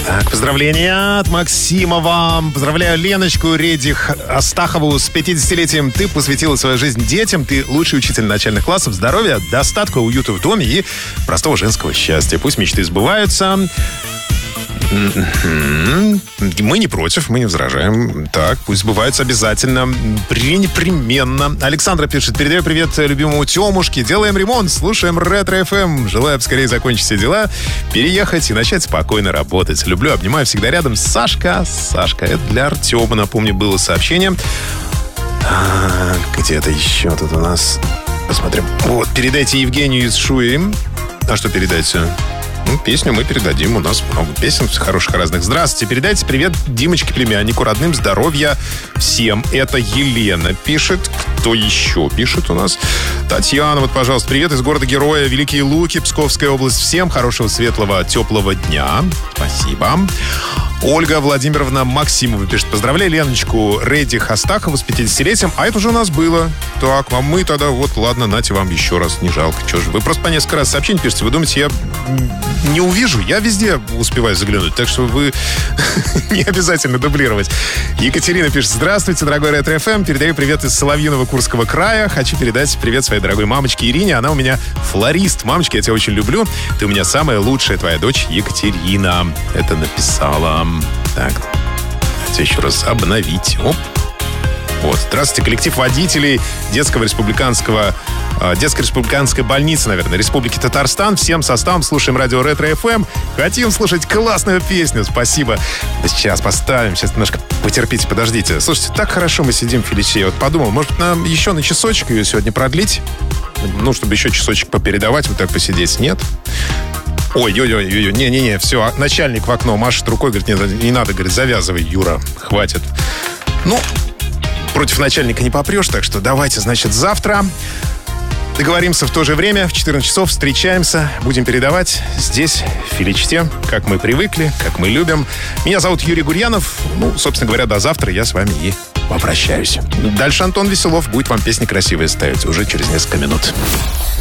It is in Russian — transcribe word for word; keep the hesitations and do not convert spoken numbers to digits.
Так, поздравления от Максима вам. Поздравляю Леночку Редих Астахову с пятидесятилетием. Ты посвятила свою жизнь детям. Ты лучший учитель начальных классов. Здоровья, достатка, уюта в доме и простого женского счастья. Пусть мечты сбываются. Мы не против, мы не возражаем. Так, пусть сбываются обязательно, непременно. Александра пишет: передаю привет любимому Тёмушке. Делаем ремонт, слушаем Ретро-эф эм. Желаю поскорее закончить все дела, переехать и начать спокойно работать. Люблю, обнимаю, всегда рядом. Сашка, Сашка, это для Артема, напомню, было сообщение. А, где-то еще тут у нас. Посмотрим. Вот, передайте Евгению из Шуи. А что передайте? Ну, песню мы передадим. У нас много песен хороших разных. Здравствуйте. Передайте привет Димочке, племяннику, родным, здоровья всем. Это Елена пишет. Кто еще пишет у нас? Татьяна, вот, пожалуйста, привет из города-героя Великие Луки, Псковская область. Всем хорошего, светлого, теплого дня. Спасибо. Ольга Владимировна Максимова пишет: поздравляю Леночку Редих Астахову с пятидесятилетием. А это уже у нас было. Так, а мы тогда, вот, ладно, нате вам еще раз. Не жалко. Че же, вы просто по несколько раз сообщение пишете. Вы думаете, я не увижу? Я везде успеваю заглянуть. Так что вы не обязательно дублировать. Екатерина пишет: здравствуйте, дорогой Ретро-эф эм. Передаю привет из Соловьиного Курского края. Хочу передать привет своей дорогой мамочке Ирине. Она у меня флорист. Мамочка, я тебя очень люблю. Ты у меня самая лучшая, твоя дочь Екатерина. Это написала. Так, давайте еще раз обновить. Оп. Вот. Здравствуйте, коллектив водителей детского республиканского, э, детской республиканской больницы, наверное, Республики Татарстан. Всем составом слушаем радио Ретро-эф эм. Хотим слушать классную песню. Спасибо. Сейчас поставим. Сейчас немножко потерпите, подождите. Слушайте, так хорошо мы сидим в Феличе. Вот подумал, может, нам еще на часочек ее сегодня продлить? Ну, чтобы еще часочек попередавать, вот так посидеть. Нет? Ой-ой-ой-ой, не-не-не, все, начальник в окно машет рукой, говорит, не, не надо, говорит, завязывай, Юра, хватит. Ну, против начальника не попрешь, так что давайте, значит, завтра договоримся в то же время, в четырнадцать часов встречаемся, будем передавать здесь, в Филичте, как мы привыкли, как мы любим. Меня зовут Юрий Гурьянов, ну, собственно говоря, до завтра я с вами и попрощаюсь. Дальше Антон Веселов будет вам песни красивые ставить уже через несколько минут.